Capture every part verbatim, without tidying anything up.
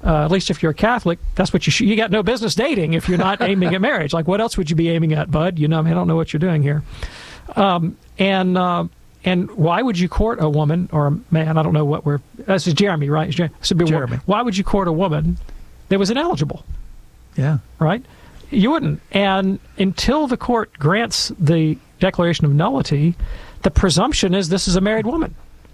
Uh, at least if you're a Catholic, that's what you sh- you got no business dating if you're not aiming at marriage. Like, what else would you be aiming at, bud? You know, I mean, I don't know what you're doing here. Um, and uh, and why would you court a woman or a man? I don't know what we're. This is Jeremy, right? Jeremy. Jeremy. Why would you court a woman that was ineligible? Yeah. Right? You wouldn't. And until the court grants the declaration of nullity, the presumption is this is a married woman.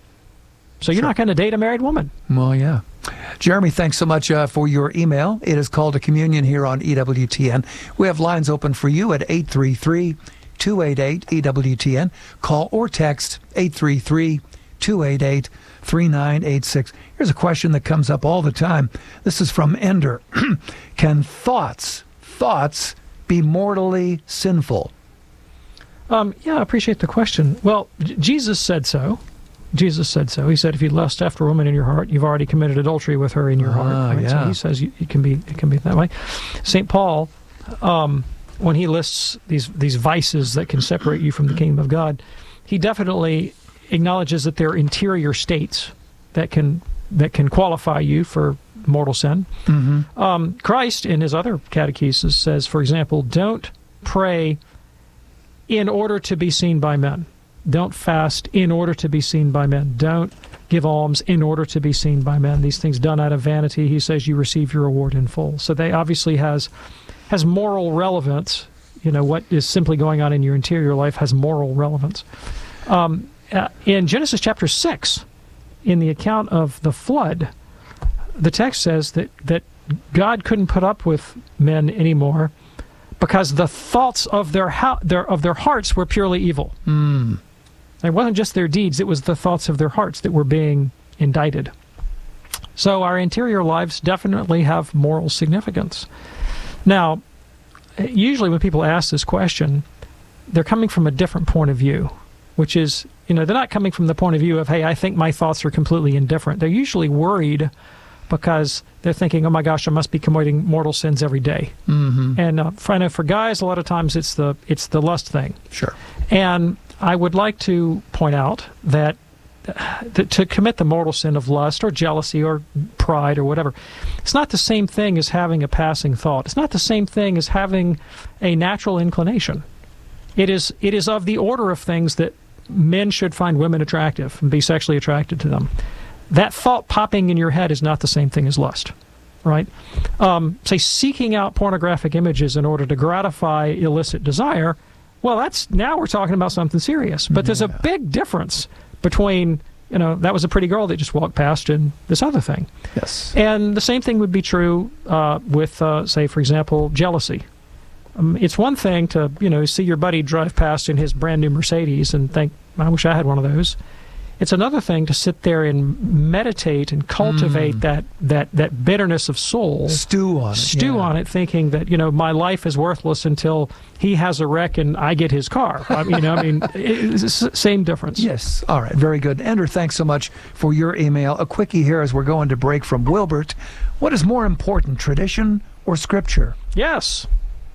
So you're Sure. not going to date a married woman. Well, yeah. Jeremy, thanks so much uh, for your email. It is Call to Communion here on E W T N. We have lines open for you at eight three three, two eight eight, E W T N. Call or text eight three three, two eight eight, three nine eight six. Here's a question that comes up all the time. This is from Ender. Can thoughts, thoughts be mortally sinful? Um, yeah, I appreciate the question. Well, J- Jesus said so. Jesus said so. He said, if you lust after a woman in your heart, you've already committed adultery with her in your Ah, heart. Right? yeah. So he says you, it can be it can be that way. Saint Paul, um, when he lists these these vices that can separate you from the kingdom of God, he definitely acknowledges that there are interior states that can that can qualify you for mortal sin. Mm-hmm. Um, Christ, in his other catechesis, says, for example, don't pray in order to be seen by men. Don't fast in order to be seen by men. Don't give alms in order to be seen by men. These things done out of vanity, he says, you receive your reward in full. So they obviously has has moral relevance. You know, what is simply going on in your interior life has moral relevance. Um, uh, in Genesis chapter six, in the account of the flood, the text says that, that God couldn't put up with men anymore because the thoughts of their, ha- their of their hearts were purely evil. Mm. It wasn't just their deeds, it was the thoughts of their hearts that were being indicted. So our interior lives definitely have moral significance. Now, usually when people ask this question, they're coming from a different point of view, which is, you know, they're not coming from the point of view of, hey, I think my thoughts are completely indifferent. They're usually worried because they're thinking, oh my gosh, I must be committing mortal sins every day. Mm-hmm. And uh, for, I know for guys, a lot of times it's the it's the lust thing. Sure. And I would like to point out that, that to commit the mortal sin of lust or jealousy or pride or whatever, it's not the same thing as having a passing thought. It's not the same thing as having a natural inclination. It is it is of the order of things that men should find women attractive and be sexually attracted to them. That thought popping in your head is not the same thing as lust, right? Um, say seeking out pornographic images in order to gratify illicit desire, well, that's now we're talking about something serious. But there's a Yeah. big difference between, you know, that was a pretty girl that just walked past and this other thing. Yes. And the same thing would be true uh, with, uh, say, for example, jealousy. Um, it's one thing to, you know, see your buddy drive past in his brand new Mercedes and think, I wish I had one of those. It's another thing to sit there and meditate and cultivate Mm. that, that, that bitterness of soul. Stew on it. Stew yeah. on it, thinking that, you know, my life is worthless until he has a wreck and I get his car. I mean, you know, I mean, it's the same difference. Yes. All right. Very good. Ender, thanks so much for your email. A quickie here as we're going to break from Wilbert. What is more important, tradition or scripture? Yes.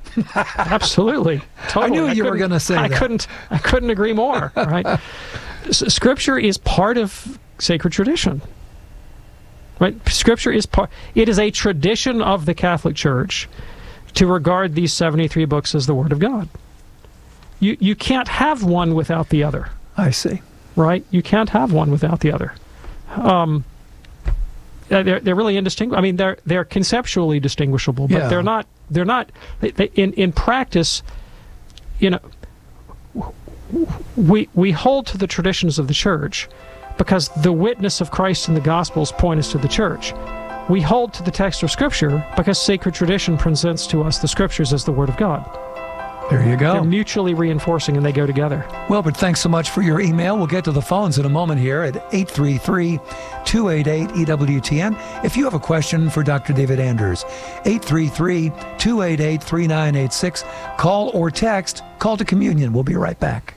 Absolutely. Totally. I knew you were couldn't- going to say I that. couldn't. I couldn't agree more. Right. S- Scripture is part of sacred tradition. Right. Scripture is part. It is a tradition of the Catholic Church to regard these seventy-three books as the Word of God. You you can't have one without the other. I see. Right. You can't have one without the other. Um. uh, They're they're really indistinguishable. I mean, they're they're conceptually distinguishable, but Yeah. they're not. They're not. They, they, in in practice, you know, we we hold to the traditions of the Church because the witness of Christ in the Gospels point us to the Church. We hold to the text of Scripture because sacred tradition presents to us the Scriptures as the Word of God. There you They're go. mutually reinforcing, and they go together. Wilbert, thanks so much for your email. We'll get to the phones in a moment here at eight three three, two eight eight, E W T N. If you have a question for Doctor David Anders, eight three three, two eight eight, three nine eight six. Call or text. Call to Communion. We'll be right back.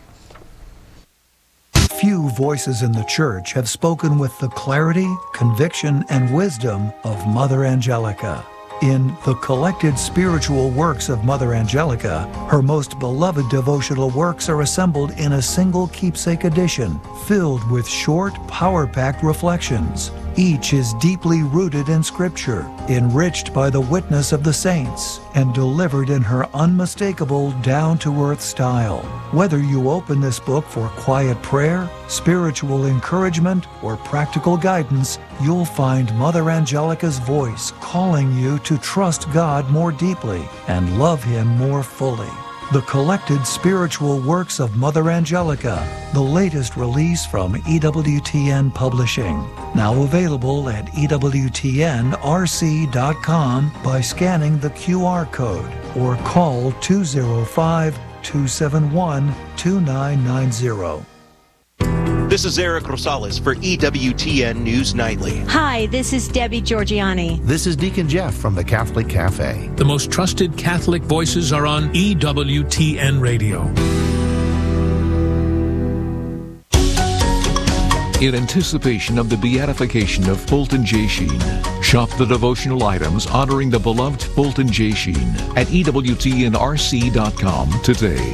Few voices in the church have spoken with the clarity, conviction, and wisdom of Mother Angelica. In the collected spiritual works of Mother Angelica, her most beloved devotional works are assembled in a single keepsake edition, filled with short, power-packed reflections. Each is deeply rooted in Scripture, enriched by the witness of the saints, and delivered in her unmistakable, down-to-earth style. Whether you open this book for quiet prayer, spiritual encouragement, or practical guidance, you'll find Mother Angelica's voice calling you to trust God more deeply and love Him more fully. The Collected Spiritual Works of Mother Angelica, the latest release from E W T N Publishing. Now available at E W T N R C dot com by scanning the Q R code or call two oh five, two seven one, two nine nine zero. This is Eric Rosales for E W T N News Nightly. Hi, this is Debbie Georgiani. This is Deacon Jeff from the Catholic Cafe. The most trusted Catholic voices are on E W T N Radio. In anticipation of the beatification of Fulton J. Sheen, shop the devotional items honoring the beloved Fulton J. Sheen at E W T N R C dot com today.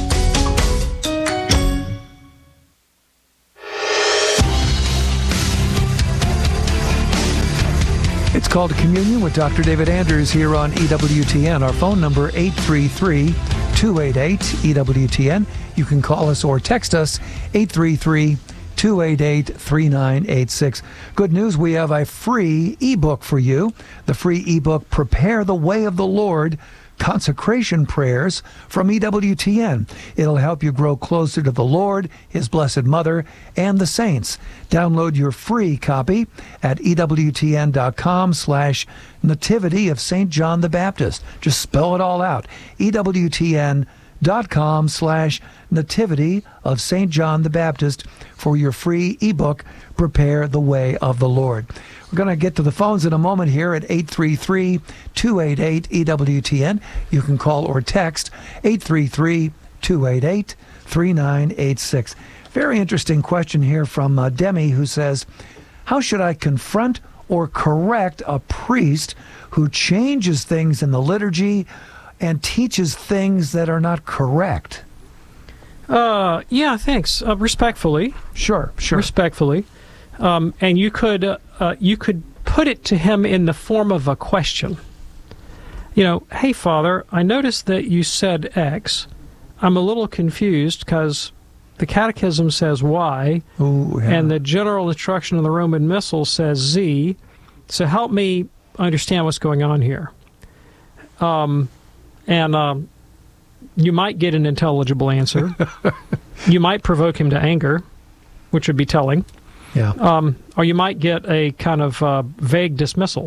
It's called Communion with Doctor David Anders here on E W T N. Our phone number, eight three three, two eight eight, E W T N. You can call us or text us, eight three three, two eight eight, three nine eight six. Good news, we have a free ebook for you. The free ebook, Prepare the Way of the Lord, Consecration Prayers from E W T N. It'll help you grow closer to the Lord, His Blessed Mother, and the saints. Download your free copy at ewtn.com slash nativity of Saint John the Baptist. Just spell it all out. ewtn.com slash nativity of Saint John the Baptist for your free ebook, Prepare the Way of the Lord. We're going to get to the phones in a moment here at eight three three, two eight eight, E W T N. You can call or text eight three three, two eight eight, three nine eight six. Very interesting question here from uh, Demi, who says, how should I confront or correct a priest who changes things in the liturgy and teaches things that are not correct? Uh, yeah, thanks. Uh, respectfully. Sure, sure. Respectfully. Um, and you could uh, uh, you could put it to him in the form of a question. You know, hey, Father, I noticed that you said X. I'm a little confused because the Catechism says Y, Ooh, yeah. and the general instruction of the Roman Missal says Z. So help me understand what's going on here. Um, and um, you might get an intelligible answer. You might provoke him to anger, which would be telling. Yeah. Um, or you might get a kind of uh, vague dismissal.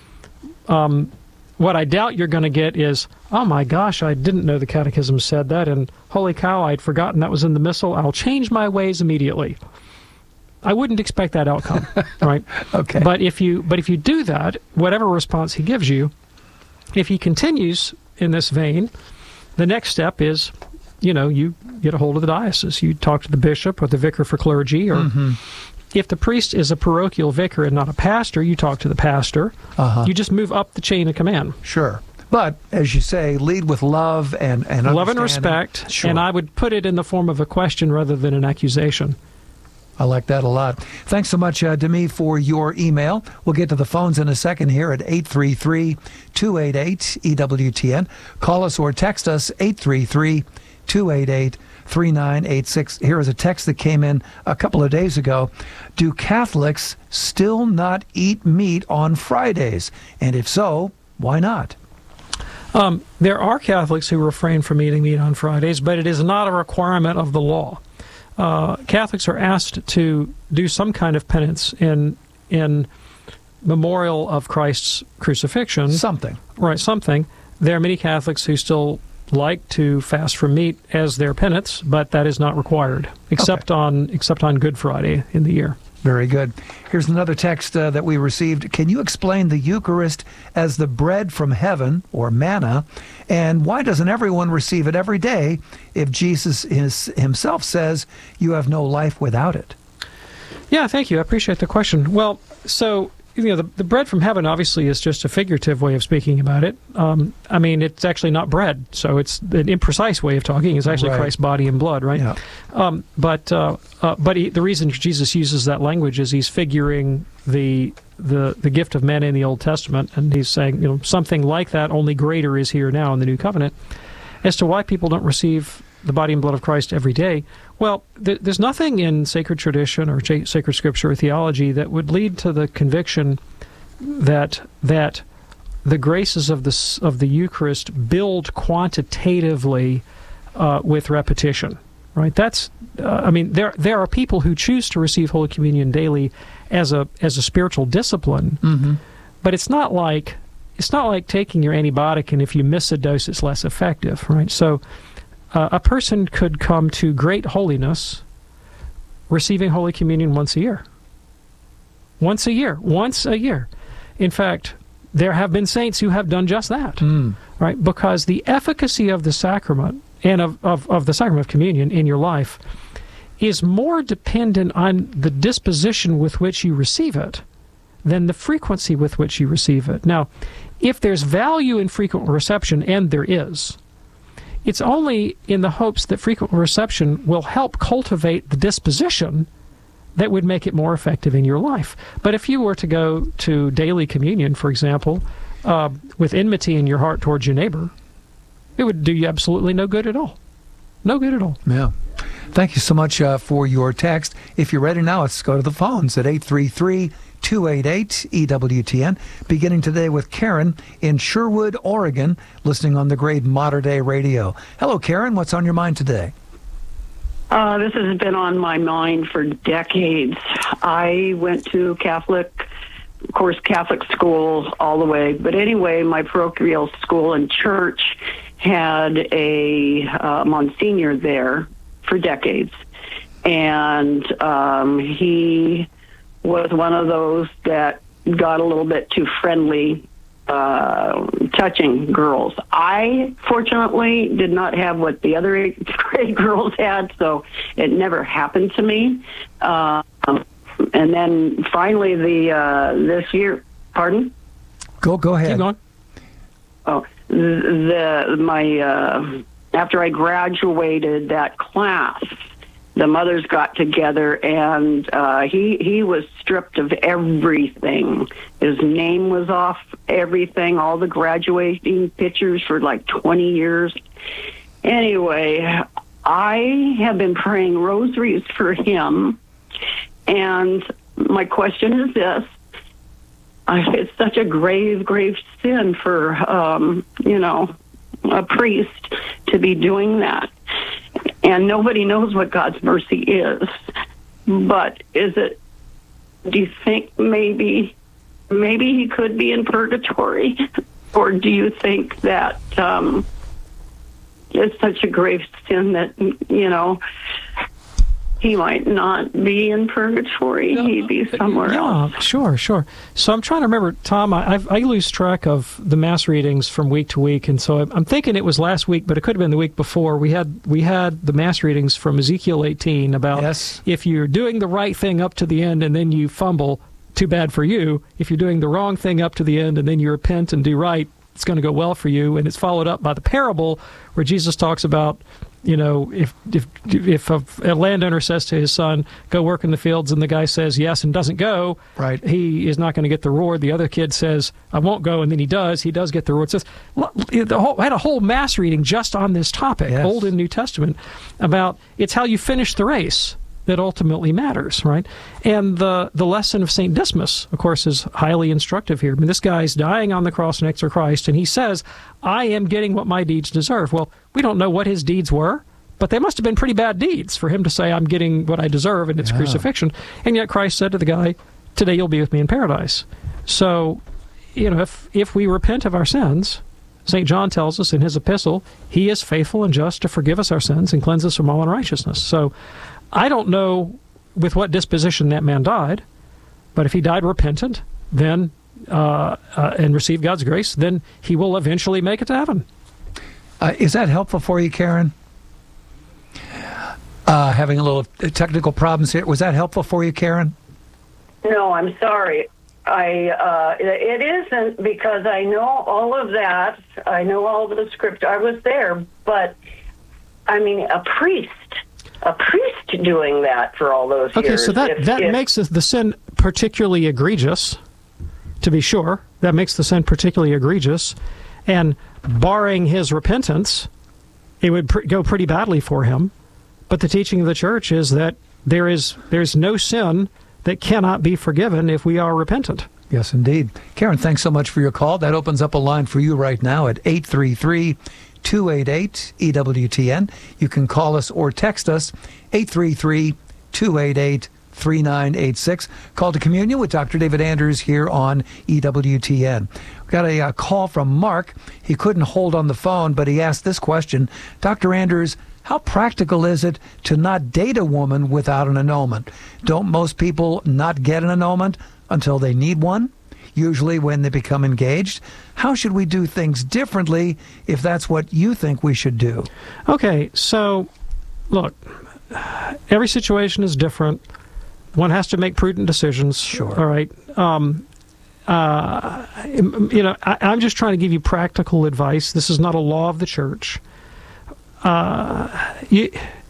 Um, what I doubt you're going to get is, oh my gosh, I didn't know the Catechism said that, and holy cow, I'd forgotten that was in the Missal. I'll change my ways immediately. I wouldn't expect that outcome, right? Okay. But if you but if you do that, whatever response he gives you, if he continues in this vein, the next step is, you know, you get a hold of the diocese. You talk to the bishop or the vicar for clergy, or Mm-hmm. if the priest is a parochial vicar and not a pastor, you talk to the pastor. Uh-huh. You just move up the chain of command. Sure. But, as you say, lead with love and, and Love and understanding. respect, Sure. and I would put it in the form of a question rather than an accusation. I like that a lot. Thanks so much, uh, Demi, for your email. We'll get to the phones in a second here at eight three three, two eight eight, E W T N. Call us or text us, eight three three, two eight eight, three nine eight six. Here is a text that came in a couple of days ago. Do Catholics still not eat meat on Fridays? And if so, why not? Um, there are Catholics who refrain from eating meat on Fridays, but it is not a requirement of the law. Uh, Catholics are asked to do some kind of penance in in memorial of Christ's crucifixion. Something. Right, something. There are many Catholics who still like to fast from meat as their penance, but that is not required, except Okay. on except on Good Friday in the year. Very good. Here's another text uh, that we received. Can you explain the Eucharist as the bread from heaven, or manna, and why doesn't everyone receive it every day if Jesus is, himself says you have no life without it? Yeah, thank you. I appreciate the question. Well, so you know, the, the bread from heaven obviously is just a figurative way of speaking about it. Um, I mean, it's actually not bread, so it's an imprecise way of talking. It's actually Right. Christ's body and blood, right? Yeah. Um, but uh, uh, but he, the reason Jesus uses that language is he's figuring the the the gift of men in the Old Testament, and he's saying, you know, something like that, only greater, is here now in the New Covenant. As to why people don't receive the body and blood of Christ every day, well, th- there's nothing in sacred tradition or cha- sacred scripture or theology that would lead to the conviction that that the graces of the s- of the Eucharist build quantitatively uh, with repetition. Right? That's uh, I mean, there there are people who choose to receive Holy Communion daily as a as a spiritual discipline, Mm-hmm. but it's not like it's not like taking your antibiotic and if you miss a dose, it's less effective. Right? So. Uh, a person could come to great holiness receiving Holy Communion once a year. Once a year. Once a year. In fact, there have been saints who have done just that. Mm. Right? Because the efficacy of the sacrament and of, of, of the sacrament of communion in your life is more dependent on the disposition with which you receive it than the frequency with which you receive it. Now, if there's value in frequent reception, and there is, it's only in the hopes that frequent reception will help cultivate the disposition that would make it more effective in your life. But if you were to go to daily communion, for example, uh, with enmity in your heart towards your neighbor, it would do you absolutely no good at all. No good at all. Yeah. Thank you so much uh, for your text. If you're ready now, let's go to the phones at eight three three, two eight eight, E W T N. Beginning today with Karen in Sherwood, Oregon, listening on the great Modern Day Radio. Hello, Karen. What's on your mind today? Uh, this has been on my mind for decades. I went to Catholic, of course, Catholic school all the way. But anyway, my parochial school and church had a uh, Monsignor there for decades. And um, he was one of those that got a little bit too friendly, uh, touching girls. I, fortunately, did not have what the other eighth grade girls had, so it never happened to me. Um, and then finally, the uh, this year, pardon? Go go ahead. Keep going. Oh, the, the my uh, after I graduated that class, the mothers got together, and uh, he he was stripped of everything. His name was off everything, all the graduating pictures for like twenty years. Anyway, I have been praying rosaries for him, and my question is this. I, it's such a grave, grave sin for, um, you know, a priest to be doing that. And nobody knows what God's mercy is. But is it, do you think maybe, maybe he could be in purgatory? Or do you think that um, it's such a grave sin that, you know, he might not be in purgatory. No, He'd be somewhere yeah, else. Sure, sure. So I'm trying to remember, Tom, I, I've, I lose track of the Mass readings from week to week, and so I'm, I'm thinking it was last week, but it could have been the week before. We had we had the Mass readings from Ezekiel eighteen about Yes. if you're doing the right thing up to the end and then you fumble, too bad for you. If you're doing the wrong thing up to the end and then you repent and do right, it's going to go well for you. And it's followed up by the parable where Jesus talks about, you know, if if if a, a landowner says to his son, "Go work in the fields," and the guy says yes and doesn't go, right, he is not going to get the reward. The other kid says, "I won't go," and then he does. He does get the reward. So the whole, I had a whole Mass reading just on this topic, yes. Old and New Testament, about it's how you finish the race that ultimately matters, right? And the the lesson of Saint Dismas, of course, is highly instructive here. I mean, this guy's dying on the cross next to Christ, and he says, "I am getting what my deeds deserve." Well, we don't know what his deeds were, but they must have been pretty bad deeds for him to say, "I'm getting what I deserve," and it's yeah. crucifixion. And yet Christ said to the guy, "Today you'll be with me in paradise." So, you know, if if we repent of our sins, Saint John tells us in his epistle, he is faithful and just to forgive us our sins and cleanse us from all unrighteousness. So I don't know with what disposition that man died, but if he died repentant, then uh, uh, and received God's grace, then he will eventually make it to heaven. Uh, is that helpful for you, Karen? Uh, having a little technical problems here. Was that helpful for you, Karen? No, I'm sorry. I uh, it isn't, because I know all of that. I know all of the script. I was there, but I mean, a priest, a priest doing that for all those okay, years. Okay, so that if, that if, makes the sin particularly egregious. To be sure, that makes the sin particularly egregious, and barring his repentance, it would pr- go pretty badly for him. But the teaching of the church is that there is there's no sin that cannot be forgiven if we are repentant. Yes, indeed. Karen, thanks so much for your call. That opens up a line for you right now at eight three three, two eight eight, E W T N. You can call us or text us, eight three three, two eight eight, three nine eight six. Call to Communion with Doctor David Anders here on E W T N. We got a uh, call from Mark. He couldn't hold on the phone, but he asked this question. Doctor Anders, how practical is it to not date a woman without an annulment? Don't most people not get an annulment until they need one? Usually when they become engaged. How should we do things differently if that's what you think we should do? Okay, so look, every situation is different. One has to make prudent decisions. Sure. All right. Um, uh, you know, I, I'm just trying to give you practical advice. This is not a law of the church. Uh, you,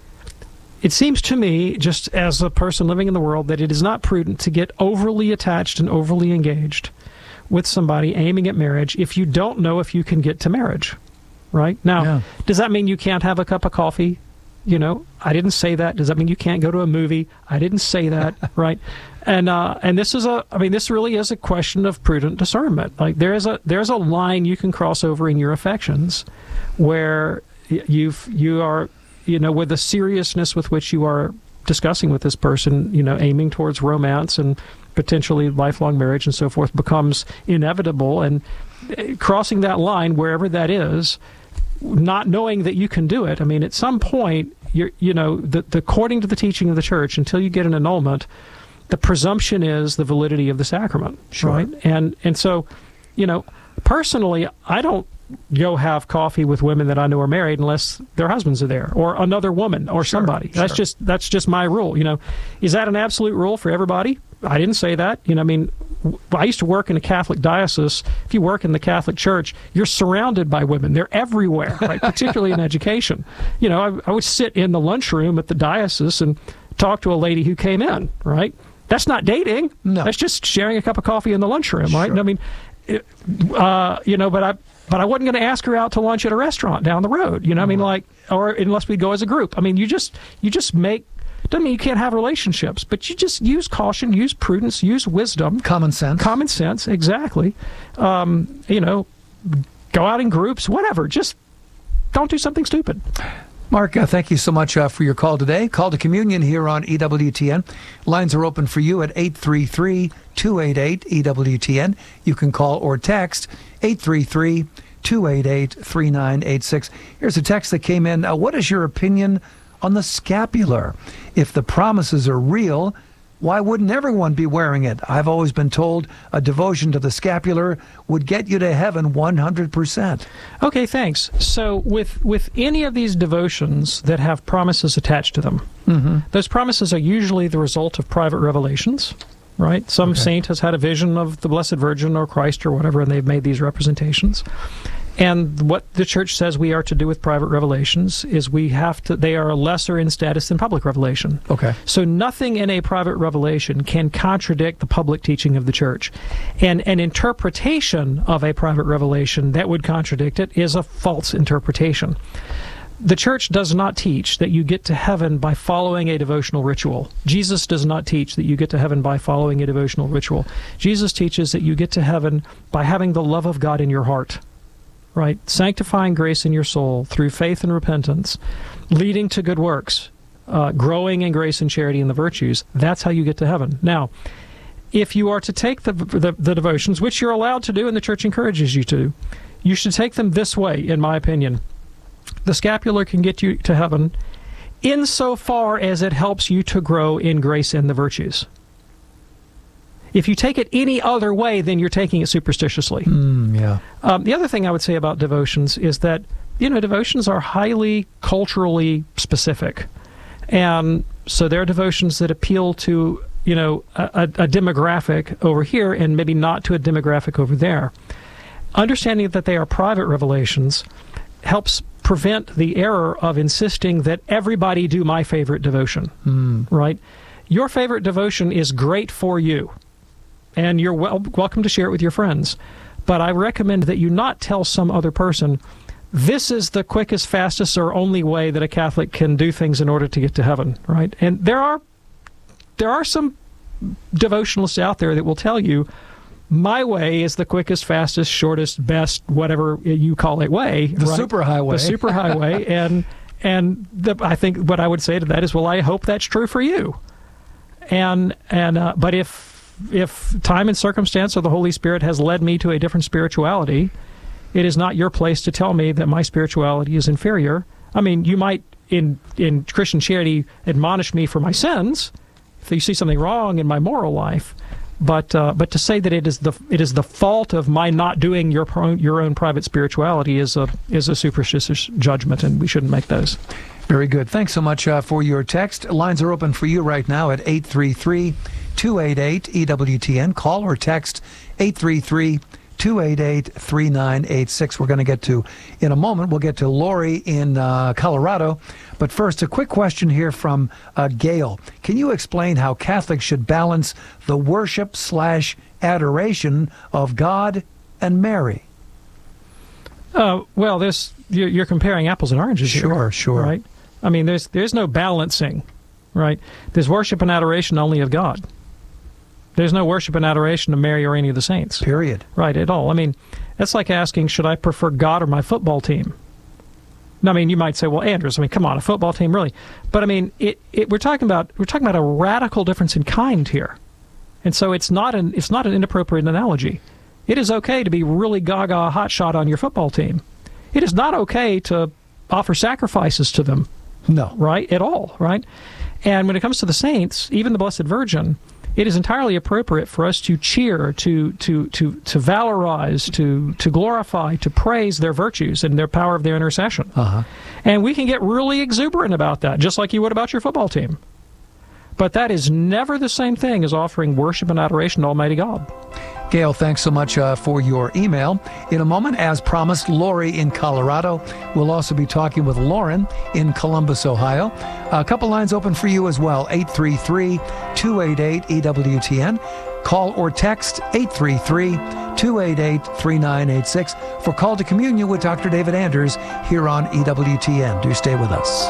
it seems to me, just as a person living in the world, that it is not prudent to get overly attached and overly engaged with somebody aiming at marriage if you don't know if you can get to marriage. Right? Now, Yeah. does that mean you can't have a cup of coffee? You know, I didn't say that. Does that mean you can't go to a movie? I didn't say that, right? And uh, and this is a, I mean, this really is a question of prudent discernment. Like there is a there's a line you can cross over in your affections, where you've you are, you know, with the seriousness with which you are discussing with this person, you know, aiming towards romance and potentially lifelong marriage and so forth becomes inevitable, and crossing that line wherever that is, not knowing that you can do it. I mean, at some point, you're, you know, the, the, according to the teaching of the church, until you get an annulment, the presumption is the validity of the sacrament, Sure. right? And and so, you know, personally, I don't go have coffee with women that I know are married unless their husbands are there, or another woman, or Sure, somebody. That's sure. just that's just my rule. You know, is that an absolute rule for everybody? I didn't say that. You know, I mean, I used to work in a Catholic diocese. If you work in the Catholic Church, you're surrounded by women. They're everywhere, right? Particularly in education. You know, I, I would sit in the lunchroom at the diocese and talk to a lady who came in, right? That's not dating. No. That's just sharing a cup of coffee in the lunchroom, right? Sure. And I mean, it, uh, you know, but I but I wasn't going to ask her out to lunch at a restaurant down the road. You know, I mean, like, or unless we go as a group. I mean, you just you just make. Doesn't mean you can't have relationships, but you just use caution, use prudence, use wisdom. Common sense. Common sense, exactly. Um, you know, go out in groups, whatever. Just don't do something stupid. Mark, uh, thank you so much uh, for your call today. Call to Communion here on E W T N. Lines are open for you at eight three three, two eight eight, E W T N. You can call or text eight three three, two eight eight, three nine eight six. Here's a text that came in. Uh, what is your opinion on the scapular? If the promises are real, why wouldn't everyone be wearing it? I've always been told a devotion to the scapular would get you to heaven one hundred percent. Okay, thanks. So with with any of these devotions that have promises attached to them, Mm-hmm. those promises are usually the result of private revelations, right? Some Okay. saint has had a vision of the Blessed Virgin or Christ or whatever, and they've made these representations. And what the church says we are to do with private revelations is we have to, they are lesser in status than public revelation. Okay. So nothing in a private revelation can contradict the public teaching of the church. And an interpretation of a private revelation that would contradict it is a false interpretation. The church does not teach that you get to heaven by following a devotional ritual. Jesus does not teach that you get to heaven by following a devotional ritual. Jesus teaches that you get to heaven by having the love of God in your heart. Right? Sanctifying grace in your soul through faith and repentance, leading to good works, uh, growing in grace and charity and the virtues. That's how you get to heaven. Now, if you are to take the, the, the devotions, which you're allowed to do and the church encourages you to, you should take them this way, in my opinion. The scapular can get you to heaven insofar as it helps you to grow in grace and the virtues. If you take it any other way, then you're taking it superstitiously. Mm, yeah. Um, the other thing I would say about devotions is that, you know, devotions are highly culturally specific. And so there are devotions that appeal to you know, a, a, a demographic over here and maybe not to a demographic over there. Understanding that they are private revelations helps prevent the error of insisting that everybody do my favorite devotion, Mm. right? Your favorite devotion is great for you, and you're wel- welcome to share it with your friends. But I recommend that you not tell some other person, this is the quickest, fastest, or only way that a Catholic can do things in order to get to heaven, right? And there are there are some devotionalists out there that will tell you, my way is the quickest, fastest, shortest, best, whatever you call it way. The right? super highway. The super highway. and and the, I think what I would say to that is, well, I hope that's true for you. And and uh, but if if time and circumstance or the Holy Spirit has led me to a different spirituality, it is not your place to tell me that my spirituality is inferior. I mean, you might in in Christian charity admonish me for my sins if you see something wrong in my moral life. But uh, but to say that it is the it is the fault of my not doing your pro, your own private spirituality is a is a superstitious judgment, and we shouldn't make those. Very good. Thanks so much uh, for your text. Lines are open for you right now at eight three three, two eight eight, E W T N. Call or text eight three three, two eight eight, three nine eight six. We're going to get to, in a moment, we'll get to Lori in uh, Colorado. But first, a quick question here from uh, Gail. Can you explain how Catholics should balance the worship slash adoration of God and Mary? Uh, well, this you're, you're comparing apples and oranges here. Sure, sure. Right? I mean, there's there's no balancing, right? There's worship and adoration only of God. There's no worship and adoration of Mary or any of the saints. Period. Right, at all. I mean, that's like asking, should I prefer God or my football team? I mean, you might say, well, Andrews, I mean, come on, a football team, really? But I mean, it, it, we're talking about we're talking about a radical difference in kind here, and so it's not an it's not an inappropriate analogy. It is okay to be really gaga hotshot on your football team. It is not okay to offer sacrifices to them. No. Right? At all, right? And when it comes to the saints, even the Blessed Virgin, it is entirely appropriate for us to cheer, to to to to valorize, to to glorify, to praise their virtues and their power of their intercession. Uh-huh. And we can get really exuberant about that, just like you would about your football team. But that is never the same thing as offering worship and adoration to Almighty God. Gail, thanks so much uh, for your email. In a moment, as promised, Lori in Colorado. We'll also be talking with Lauren in Columbus, Ohio. A couple lines open for you as well, eight three three, two eight eight, E W T N. Call or text eight three three, two eight eight, three nine eight six for Call to Communion with Doctor David Anders here on E W T N. Do stay with us.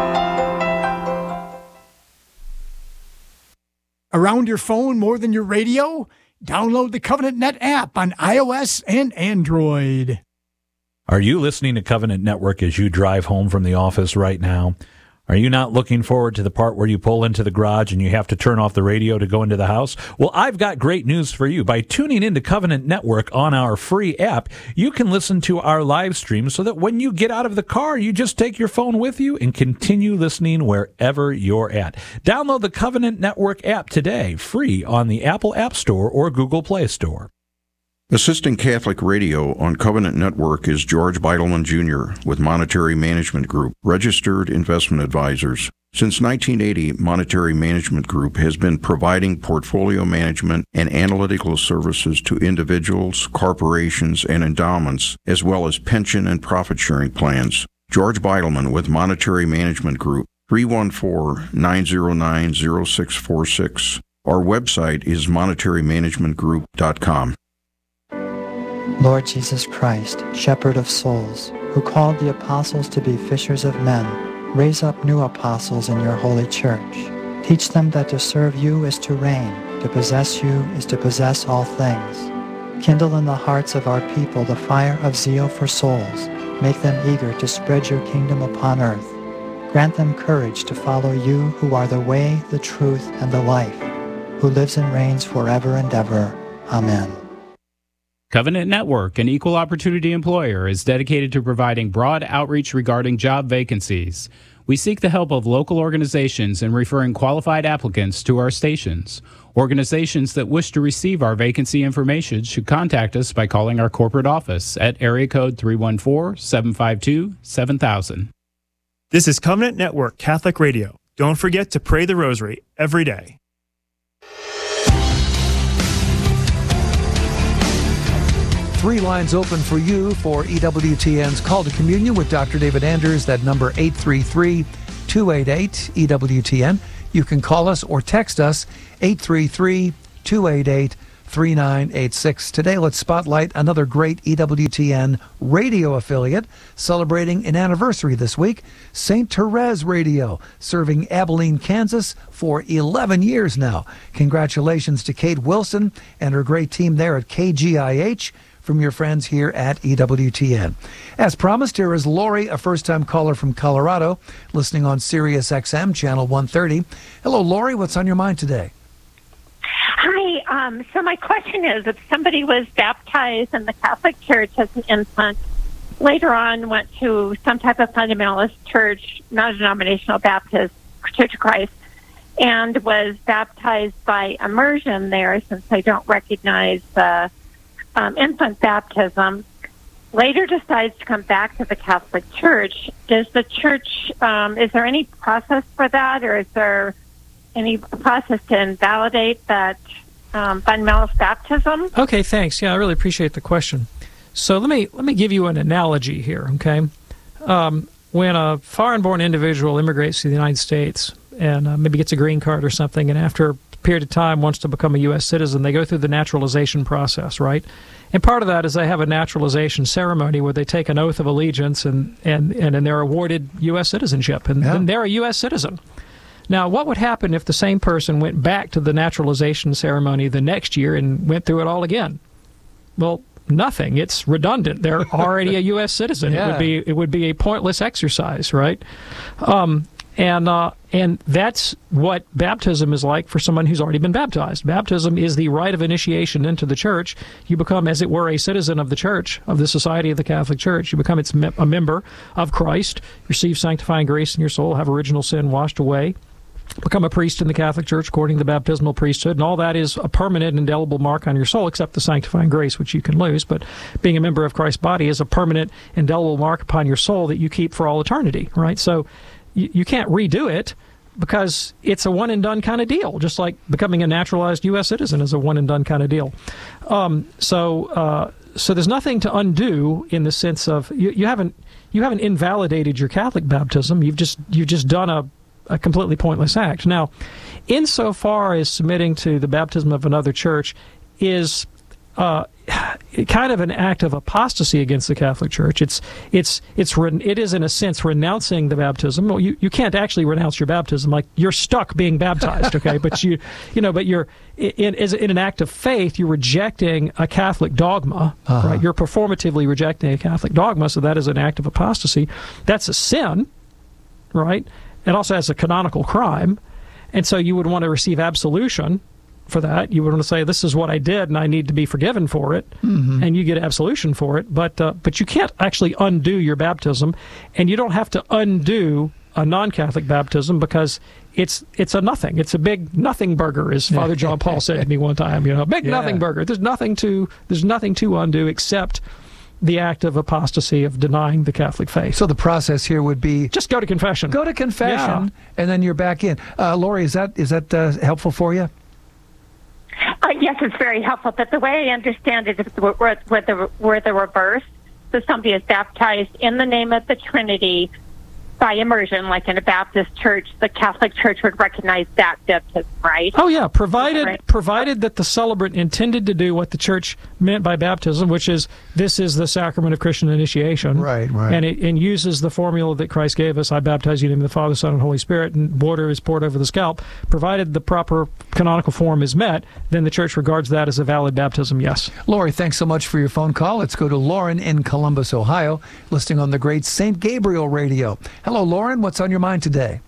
Around your phone more than your radio? Download the Covenant Net app on iOS and Android. Are you listening to Covenant Network as you drive home from the office right now? Are you not looking forward to the part where you pull into the garage and you have to turn off the radio to go into the house? Well, I've got great news for you. By tuning into Covenant Network on our free app, you can listen to our live stream so that when you get out of the car, you just take your phone with you and continue listening wherever you're at. Download the Covenant Network app today, free on the Apple App Store or Google Play Store. Assisting Catholic Radio on Covenant Network is George Beidelman Junior with Monetary Management Group, registered investment advisors. Since nineteen eighty, Monetary Management Group has been providing portfolio management and analytical services to individuals, corporations, and endowments, as well as pension and profit-sharing plans. George Beidelman with Monetary Management Group, three one four, nine zero nine, zero six four six. Our website is monetary management group dot com. Lord Jesus Christ, shepherd of souls, who called the apostles to be fishers of men, raise up new apostles in your holy church. Teach them that to serve you is to reign, to possess you is to possess all things. Kindle in the hearts of our people the fire of zeal for souls. Make them eager to spread your kingdom upon earth. Grant them courage to follow you who are the way, the truth, and the life, who lives and reigns forever and ever. Amen. Covenant Network, an equal opportunity employer, is dedicated to providing broad outreach regarding job vacancies. We seek the help of local organizations in referring qualified applicants to our stations. Organizations that wish to receive our vacancy information should contact us by calling our corporate office at area code three one four, seven five two, seven thousand. This is Covenant Network Catholic Radio. Don't forget to pray the rosary every day. Three lines open for you for E W T N's Call to Communion with Doctor David Anders. That number eight three three, two eight eight, E W T N. You can call us or text us eight three three, two eight eight, three nine eight six. Today, let's spotlight another great E W T N radio affiliate celebrating an anniversary this week. Saint Therese Radio, serving Abilene, Kansas for eleven years now. Congratulations to Kate Wilson and her great team there at K G I H from your friends here at E W T N. As promised, here is Lori, a first-time caller from Colorado, listening on Sirius X M, channel one thirty. Hello, Lori. What's on your mind today? Hi. Um, so my question is, if somebody was baptized in the Catholic Church as an infant, later on went to some type of fundamentalist church, non-denominational Baptist, Church of Christ, and was baptized by immersion there, since I don't recognize the um, infant baptism, later decides to come back to the Catholic Church, does the church, um, is there any process for that, or is there any process to invalidate that um, fundamentalist baptism? Okay, thanks. Yeah, I really appreciate the question. So let me let me give you an analogy here, okay? Um, when a foreign-born individual immigrates to the United States and uh, maybe gets a green card or something, and after a period of time wants to become a U S citizen, they go through the naturalization process, right? And part of that is they have a naturalization ceremony where they take an oath of allegiance and, and, and, and they're awarded U S citizenship, and Yeah. then they're a U S citizen. Now, what would happen if the same person went back to the naturalization ceremony the next year and went through it all again? Well, nothing. It's redundant. They're already a U S citizen. Yeah. It would be it would be a pointless exercise, right? Um, and uh, and that's what baptism is like for someone who's already been baptized. Baptism is the rite of initiation into the church. You become, as it were, a citizen of the church, of the Society of the Catholic Church. You become its me- a member of Christ, receive sanctifying grace in your soul, have original sin washed away, become a priest in the Catholic Church according to the baptismal priesthood, and all that is a permanent, indelible mark on your soul, except the sanctifying grace, which you can lose. But being a member of Christ's body is a permanent, indelible mark upon your soul that you keep for all eternity, right? So you, you can't redo it because it's a one-and-done kind of deal, just like becoming a naturalized U S citizen is a one-and-done kind of deal. Um, so uh, so there's nothing to undo in the sense of you, you haven't you haven't invalidated your Catholic baptism. You've just you've just done a a completely pointless act. Now, insofar as submitting to the baptism of another church is uh, kind of an act of apostasy against the Catholic Church, it's it's it's re- it is in a sense renouncing the baptism. Well, you, you can't actually renounce your baptism, like you're stuck being baptized, okay? But you you know, but you're in in, in an act of faith, you're rejecting a Catholic dogma, Uh-huh. right? You're performatively rejecting a Catholic dogma, so that is an act of apostasy. That's a sin, right? It also has a canonical crime, and so you would want to receive absolution for that. You would want to say, this is what I did, and I need to be forgiven for it, Mhm. and you get absolution for it. But uh, but you can't actually undo your baptism, and you don't have to undo a non-Catholic baptism because it's it's a nothing. It's a big nothing burger, as Father John Paul said to me one time. You know, big Yeah. nothing burger. There's nothing to there's nothing to undo except the act of apostasy of denying the Catholic faith. So the process here would be just go to confession. Go to confession, and then you're back in. Uh, Lori, is that is that uh, helpful for you? Uh, yes, it's very helpful. But the way I understand it, if we're, we're, we're, the, we're the reverse. So somebody is baptized in the name of the Trinity by immersion, like in a Baptist church, the Catholic Church would recognize that baptism, right? Oh yeah, provided Right. provided that the celebrant intended to do what the church meant by baptism, which is this is the sacrament of Christian initiation, Right, right. and it and uses the formula that Christ gave us: I baptize you in the name of the Father, Son, and Holy Spirit, and water is poured over the scalp. Provided the proper canonical form is met, then the church regards that as a valid baptism. Yes. Lori, thanks so much for your phone call. Let's go to Lauren in Columbus, Ohio, listening on the great Saint Gabriel Radio. Hello, Lauren. What's on your mind today?